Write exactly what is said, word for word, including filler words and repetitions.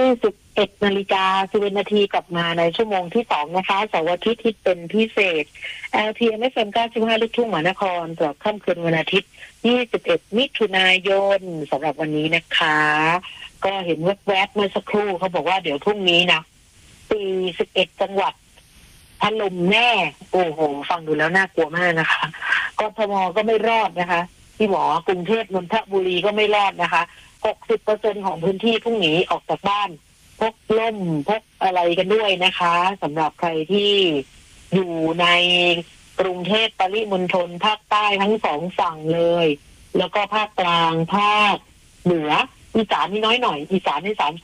สิบเอ็ดนาฬิกาสิบเอ็ดนาทีกลับมาในชั่วโมงที่สองนะคะเสาร์อาทิตย์ที่เป็นพิเศษ แอล ที เอ็ม เอฟ เอ็ม เก้าสิบห้าลูกทุ่งมหานครสำหรับค่ำคืนวันอาทิตย์ยี่สิบเอ็ดมิถุนายนสำหรับวันนี้นะคะก็เห็นแวบๆเมื่อสักครู่เขาบอกว่าเดี๋ยวพรุ่งนี้นะปีสิบเอ็ดจังหวัดถล่มแน่โอ้โหฟังดูแล้วน่ากลัวมากนะคะกทมก็ไม่รอดนะคะที่หมอกรุงเทพนนทบุรีก็ไม่รอดนะคะ หกสิบเปอร์เซ็นต์ ของพื้นที่พรุ่งนี้ออกจากบ้านพกล่มพกอะไรกันด้วยนะคะสำหรับใครที่อยู่ในกรุงเทพปริมณฑลภาคใต้ทั้งสองฝั่งเลยแล้วก็ภาคกลางภาคเหนืออีสานนี่น้อยหน่อยอีสานนี่สาม